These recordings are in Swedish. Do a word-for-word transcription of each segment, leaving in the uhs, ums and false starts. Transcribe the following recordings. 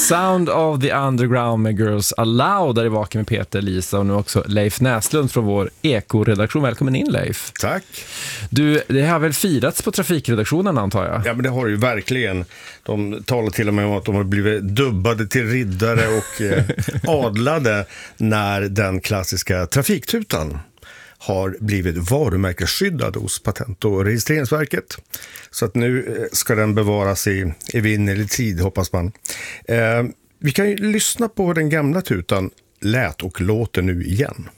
Sound of the Underground med Girls Aloud där i vaken med Peter, Lisa och nu också Leif Näslund från vår Eko-redaktion. Välkommen in, Leif. Tack. Du, det har väl firats på trafikredaktionen, antar jag? Ja, men det har det ju verkligen. De talar till och med om att de har blivit dubbade till riddare och eh, adlade när den klassiska trafiktutan har blivit varumärkesskyddad hos Patent- och registreringsverket. Så att nu ska den bevaras i evinnerlig tid, hoppas man. Eh, vi kan ju lyssna på den gamla tutan lät och låter nu igen.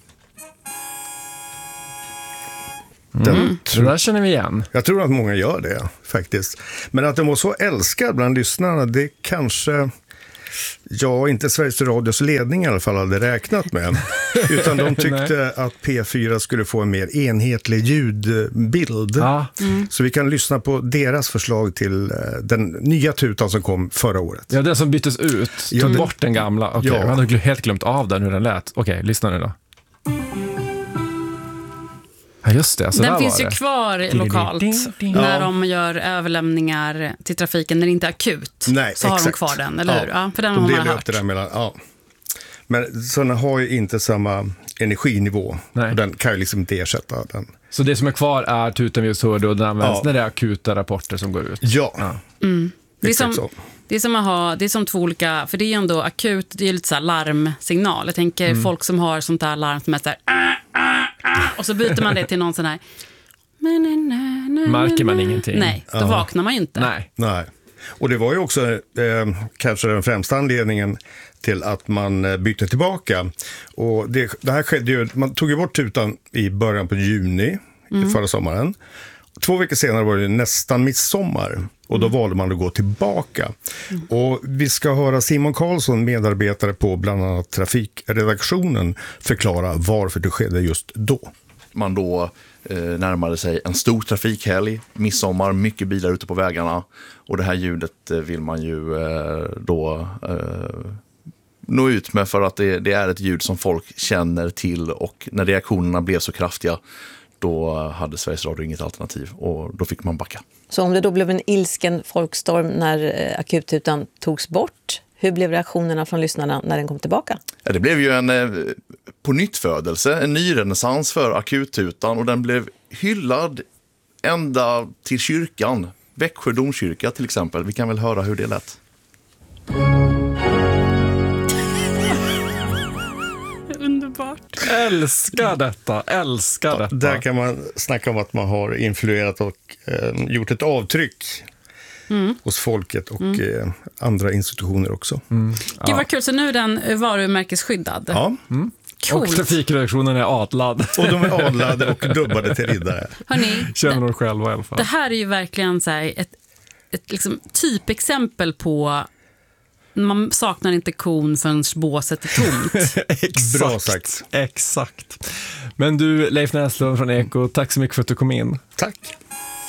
Den, mm, det där känner vi igen. Jag tror att många gör det faktiskt. Men att den var så älskad bland lyssnarna, det kanske... Ja, inte Sveriges Radios ledning i alla fall hade räknat med. Utan de tyckte att P fyra skulle få en mer enhetlig ljudbild. Ja. Mm. Så vi kan lyssna på deras förslag till den nya tutan som kom förra året. Ja, den som byttes ut. Ja, Tog den... bort den gamla. Okej, okay, ja. jag hade helt glömt av den hur den lät. Okej, okay, lyssna nu då. Ja, just det. Så den där finns var ju det. kvar lokalt ding, ding, ding. när ja. de gör överlämningar till trafiken när det inte är akut. Nej, så har exakt. de kvar den, eller ja. hur? Ja, för den de har man delar upp hört. det där mellan, ja. Men sådana har ju inte samma energinivå. Nej. Och den kan ju liksom inte ersätta den. Så det som är kvar är tutan vi just hörde och den används Ja. när det är akuta rapporter som går ut. Ja, ja. Mm. Det är som, så. det är som att ha, det är som två olika, för det är ju ändå akut, det är ju lite så här larmsignal. Jag tänker mm. folk som har sånt där larm som är så här, ah, ah, ah, och så byter man det till någon sån här, märker man ingenting. Nej, då ja. vaknar man ju inte. Nej. Nej. Och det var ju också eh, kanske den främsta anledningen till att man eh, bytte tillbaka. Och det, det här skedde ju, man tog ju bort tutan i början på juni mm. förra sommaren. Två veckor senare var det nästan midsommar och då mm. valde man att gå tillbaka. Mm. Och vi ska höra Simon Karlsson, medarbetare på bland annat trafikredaktionen, förklara varför det skedde just då. Man då eh, närmade sig en stor trafikhelg, midsommar, mycket bilar ute på vägarna. Och det här ljudet eh, vill man ju eh, då eh, nå ut med för att det, det är ett ljud som folk känner till. Och när reaktionerna blev så kraftiga, då hade Sveriges Radio inget alternativ och då fick man backa. Så om det då blev en ilsken folkstorm när eh, akuttutan togs bort, hur blev reaktionerna från lyssnarna när den kom tillbaka? Ja, det blev ju en eh, på nyttfödelse, en ny renässans för akuttutan och den blev hyllad ända till kyrkan. Växjö domkyrka till exempel. Vi kan väl höra hur det lät. Underbart. Älskar detta, älskar detta. Där kan man snacka om att man har influerat och eh, gjort ett avtryck mm. hos folket och mm. eh, andra institutioner också. Mm. Ja. Gud vad kul, så nu är den varumärkesskyddad. Ja. Mm. Och trafikredaktionen är adlad. Och de är adlade och dubbade till riddare. Hörrni, känner de själva i alla fall. Det här är ju verkligen så här ett, ett liksom typexempel på man saknar inte kon förrän båset är tomt. Exakt, bra sagt. Exakt. Men du, Leif Näslund från Eko, tack så mycket för att du kom in. Tack.